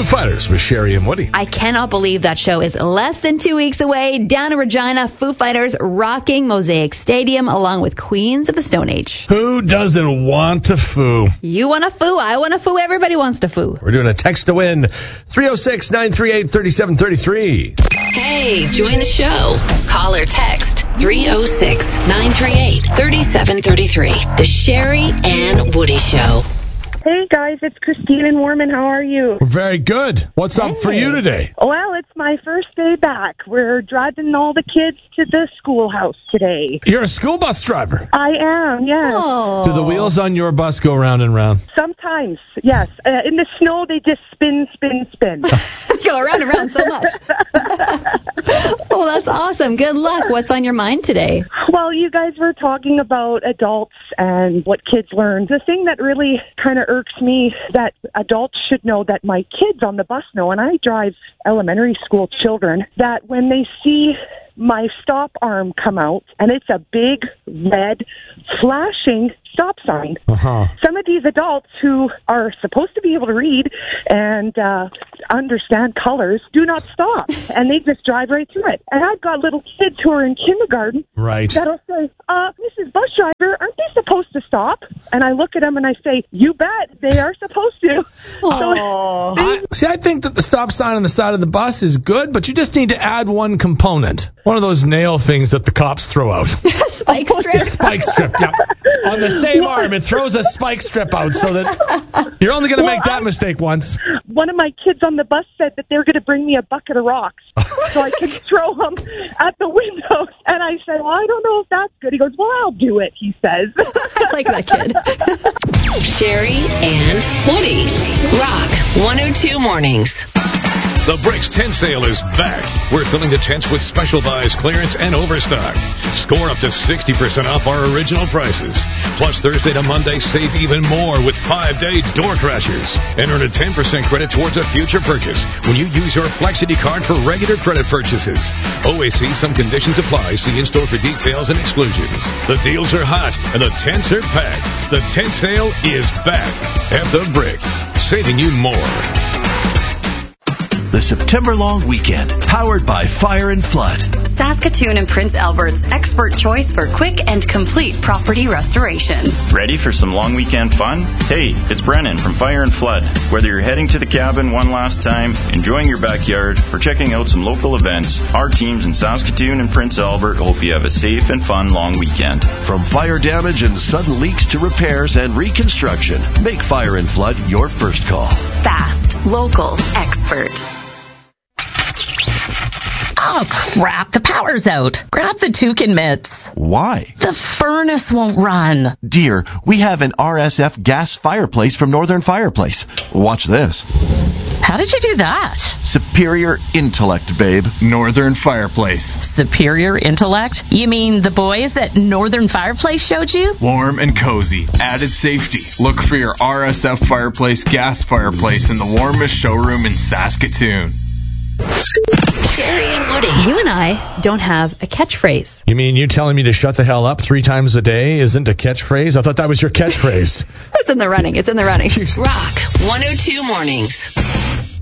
Fighters with Sherry and Woody. I cannot believe that show is less than 2 weeks away. Down in Regina, Foo Fighters rocking Mosaic Stadium along with Queens of the Stone Age. Who doesn't want to foo? You want to foo, I want to foo, everybody wants to foo. We're doing a text to win. 306-938-3733. Hey, join the show. Call or text 306-938-3733. The Sherry and Woody Show. Hey guys, it's Christine in Warman. How are you? We're very good. What's up for you today? Well, it's my first day back. We're driving all the kids to the schoolhouse today. You're a school bus driver. I am, yes. Oh. Do the wheels on your bus go round and round? Sometimes, yes. In the snow, they just spin. Go around and around so much. Oh, that's awesome. Good luck. What's on your mind today? Well, you guys were talking about adults and what kids learn. The thing that really kind of irks me that adults should know, that my kids on the bus know, and I drive elementary school children, that when they see my stop arm come out and it's a big red flashing stop sign. Some of these adults who are supposed to be able to read and understand colors do not stop, and they just drive right through it. And I've got little kids who are in kindergarten that'll say, Mrs. Bus Driver, aren't they supposed to stop? And I look at them and I say, you bet, they are supposed to. I think that the stop sign on the side of the bus is good, but you just need to add one component. One of those nail things that the cops throw out. Spike strip. Spike strip, yeah. On the same arm, it throws a spike strip out so that you're only going to make that mistake once. One of my kids on the bus said that they're going to bring me a bucket of rocks so I can throw them at the windows. And I said, well, I don't know if that's good. He goes, well, I'll do it, he says. I like that kid. Sherry and Woody. Rock 102 Mornings. The Bricks tent sale is back. We're filling the tents with special buys, clearance, and overstock. Score up to 60% off our original prices. Plus, Thursday to Monday, save even more with 5-day door crashers. And earn a 10% credit towards a future purchase when you use your Flexity card for regular credit purchases. Always see some conditions apply. See in-store for details and exclusions. The deals are hot, and the tents are packed. The tent sale is back at The Brick, saving you more. The September long weekend, powered by Fire and Flood. Saskatoon and Prince Albert's expert choice for quick and complete property restoration. Ready for some long weekend fun? Hey, it's Brennan from Fire and Flood. Whether you're heading to the cabin one last time, enjoying your backyard, or checking out some local events, our teams in Saskatoon and Prince Albert hope you have a safe and fun long weekend. From fire damage and sudden leaks to repairs and reconstruction, make Fire and Flood your first call. Fast, local, expert. Oh, crap. The power's out. Grab the toucan mitts. Why? The furnace won't run. Dear, we have an RSF gas fireplace from Northern Fireplace. Watch this. How did you do that? Superior intellect, babe. Northern Fireplace. Superior intellect? You mean the boys at Northern Fireplace showed you? Warm and cozy. Added safety. Look for your RSF fireplace, gas fireplace in the warmest showroom in Saskatoon. Sherry and Woody. You and I don't have a catchphrase. You mean you telling me to shut the hell up 3 times a day isn't a catchphrase? I thought that was your catchphrase. It's in the running. Rock 102 Mornings.